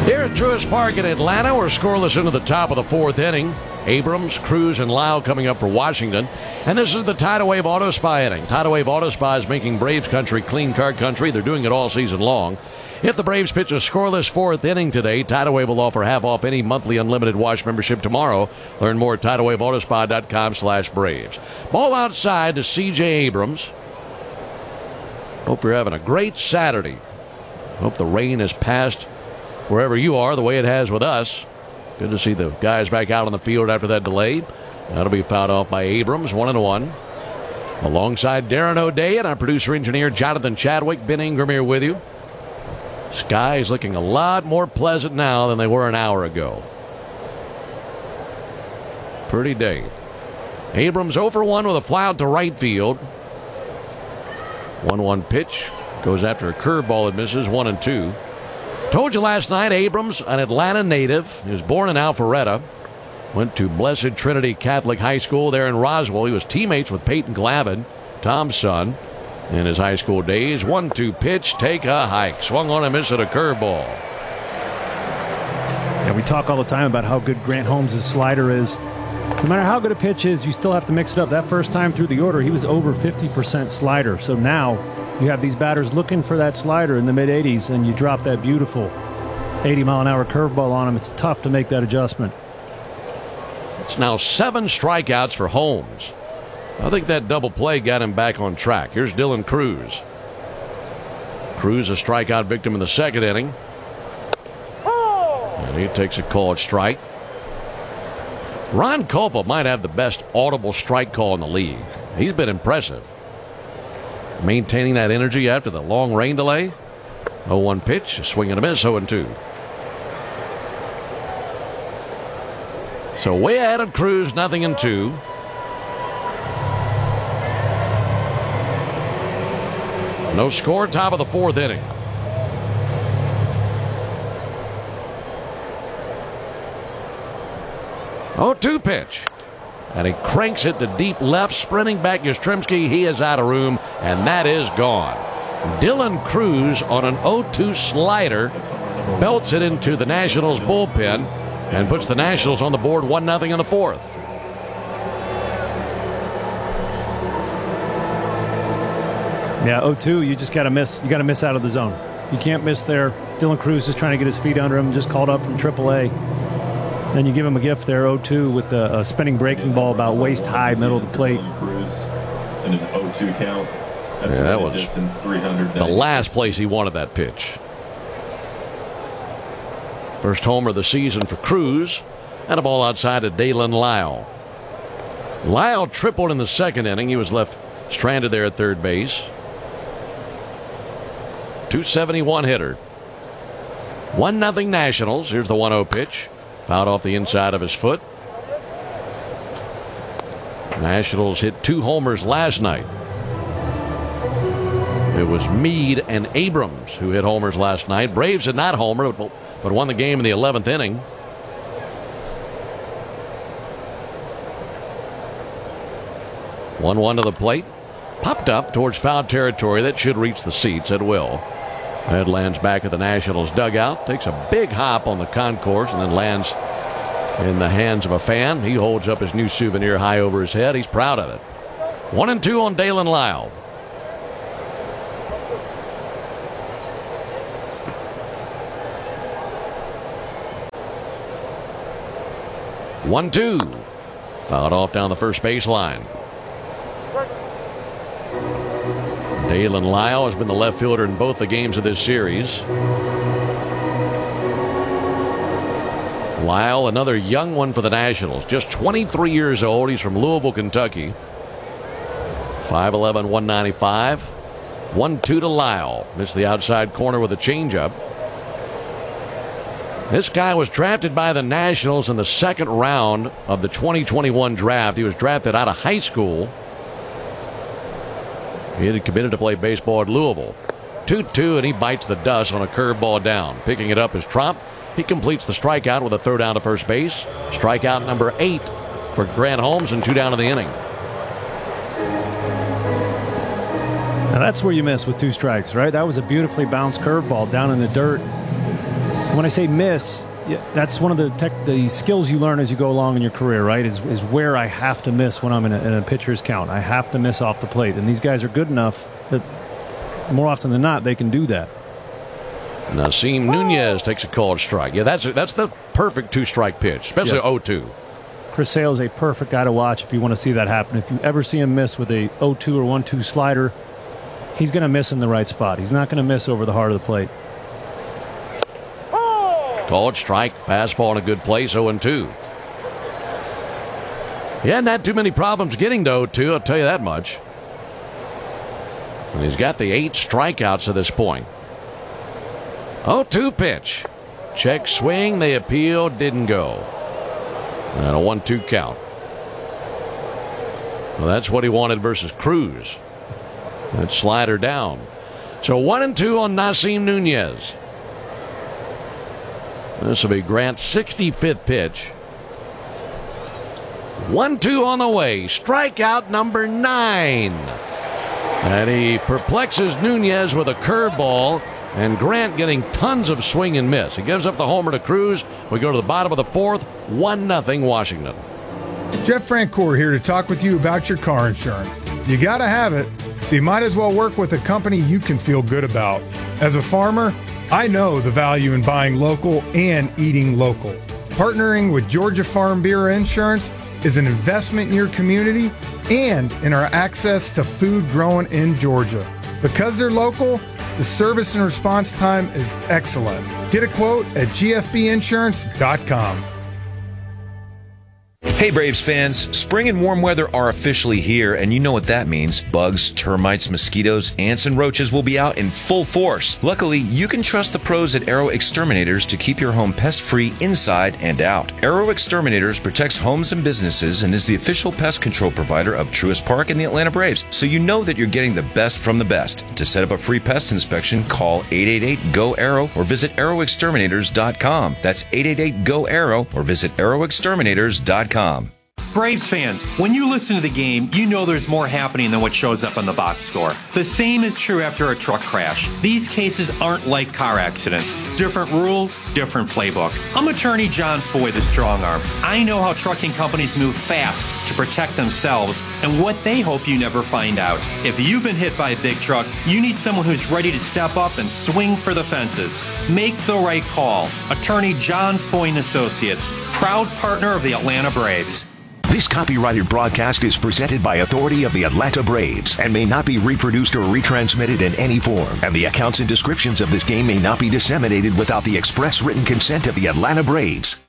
Here at Truist Park in Atlanta, we're scoreless into the top of the fourth inning. Abrams, Cruz, and Lyle coming up for Washington. And this is the Tidal Wave Auto Spa inning. Tidal Wave Auto Spa is making Braves country clean car country. They're doing it all season long. If the Braves pitch a scoreless fourth inning today, Tidal Wave will offer half off any monthly unlimited wash membership tomorrow. Learn more at TidalWaveAutospa.com/Braves. Ball outside to C.J. Abrams. Hope you're having a great Saturday. Hope the rain has passed wherever you are the way it has with us. Good to see the guys back out on the field after that delay. That'll be fouled off by Abrams, 1-1. Alongside Darren O'Day and our producer-engineer Jonathan Chadwick, Ben Ingram here with you. Skies looking a lot more pleasant now than they were an hour ago. Pretty day. Abrams 0 for 1 with a fly out to right field. 1-1 pitch. Goes after a curveball that misses, 1-2. Told you last night, Abrams, an Atlanta native, he was born in Alpharetta. Went to Blessed Trinity Catholic High School there in Roswell. He was teammates with Peyton Glavin, Tom's son, in his high school days. 1-2 pitch, take a hike. Swung on and missed at a curveball. Yeah, we talk all the time about how good Grant Holmes' slider is. No matter how good a pitch is, you still have to mix it up. That first time through the order, he was over 50% slider. So now you have these batters looking for that slider in the mid-80s, and you drop that beautiful 80-mile-an-hour curveball on him. It's tough to make that adjustment. It's now 7 strikeouts for Holmes. I think that double play got him back on track. Here's Dylan Cruz. Cruz, a strikeout victim in the second inning. And he takes a called strike. Ron Culpa might have the best audible strike call in the league. He's been impressive. Maintaining that energy after the long rain delay. 0-1 pitch, a swing and a miss, 0-2. So way ahead of Cruz, 0-2. No score, top of the fourth inning. Oh, 2 pitch. And he cranks it to deep left, sprinting back Yastrzemski. He is out of room, and that is gone. Dylan Cruz on an 0-2 slider belts it into the Nationals bullpen and puts the Nationals on the board 1-0 in the fourth. Yeah, 0-2, you just got to miss. You got to miss out of the zone. You can't miss there. Dylan Cruz just trying to get his feet under him, just called up from AAA. Then you give him a gift there, 0-2, with a spinning breaking ball about waist high, middle of the plate. And an 0-2 count. Yeah, that was the last place he wanted that pitch. First homer of the season for Cruz, and a ball outside to Dalen Lyle. Lyle tripled in the second inning. He was left stranded there at third base. 271 hitter. 1-0 Nationals. Here's the 1-0 pitch. Fouled off the inside of his foot. Nationals hit 2 homers last night. It was Meade and Abrams who hit homers last night. Braves did not homer, but won the game in the 11th inning. One to the plate. Popped up towards foul territory. That should reach the seats at will. That lands back at the Nationals dugout. Takes a big hop on the concourse and then lands in the hands of a fan. He holds up his new souvenir high over his head. He's proud of it. 1-2 on Dalen Lyle. One-two. Fouled off down the first baseline. Dalen Lyle has been the left fielder in both the games of this series. Lyle, another young one for the Nationals. Just 23 years old. He's from Louisville, Kentucky. 5'11", 195. 1-2 to Lyle. Missed the outside corner with a changeup. This guy was drafted by the Nationals in the second round of the 2021 draft. He was drafted out of high school. He had committed to play baseball at Louisville. 2-2, and he bites the dust on a curveball down. Picking it up is Tromp. He completes the strikeout with a throw down to first base. Strikeout number 8 for Grant Holmes, and 2 down in the inning. Now that's where you miss with 2 strikes, right? That was a beautifully bounced curveball down in the dirt. When I say miss, that's one of the skills you learn as you go along in your career, right? Is where I have to miss when I'm in a pitcher's count. I have to miss off the plate, and these guys are good enough that more often than not they can do that. Nasim Nunez takes a called strike. Yeah, that's the perfect 2-strike pitch, especially Yes. 0-2. Chris Sale is a perfect guy to watch if you want to see that happen. If you ever see him miss with a 0-2 or 1-2 slider, he's going to miss in the right spot. He's not going to miss over the heart of the plate. Called strike, fastball in a good place, 0-2. He hadn't had too many problems getting to 0-2, I'll tell you that much. And he's got the 8 strikeouts at this point. 0-2 pitch. Check swing, they appeal, didn't go. And a 1-2 count. Well, that's what he wanted versus Cruz. That slider down. So 1-2 on Nasim Nunez. This will be Grant's 65th pitch. 1-2 on the way. Strikeout number 9. And he perplexes Nunez with a curveball. And Grant getting tons of swing and miss. He gives up the homer to Cruz. We go to the bottom of the 4th. 1-0 Washington. Jeff Francoeur here to talk with you about your car insurance. You got to have it, so you might as well work with a company you can feel good about. As a farmer, I know the value in buying local and eating local. Partnering with Georgia Farm Bureau Insurance is an investment in your community and in our access to food grown in Georgia. Because they're local, the service and response time is excellent. Get a quote at gfbinsurance.com. Hey Braves fans, spring and warm weather are officially here, and you know what that means. Bugs, termites, mosquitoes, ants, and roaches will be out in full force. Luckily, you can trust the pros at Arrow Exterminators to keep your home pest-free inside and out. Arrow Exterminators protects homes and businesses and is the official pest control provider of Truist Park and the Atlanta Braves, so you know that you're getting the best from the best. To set up a free pest inspection, call 888-GO-ARROW or visit arrowexterminators.com. That's 888-GO-ARROW or visit arrowexterminators.com. Braves fans, when you listen to the game, you know there's more happening than what shows up on the box score. The same is true after a truck crash. These cases aren't like car accidents. Different rules, different playbook. I'm attorney John Foy, the strong arm. I know how trucking companies move fast to protect themselves and what they hope you never find out. If you've been hit by a big truck, you need someone who's ready to step up and swing for the fences. Make the right call. Attorney John Foy & Associates, proud partner of the Atlanta Braves. This copyrighted broadcast is presented by authority of the Atlanta Braves and may not be reproduced or retransmitted in any form. And the accounts and descriptions of this game may not be disseminated without the express written consent of the Atlanta Braves.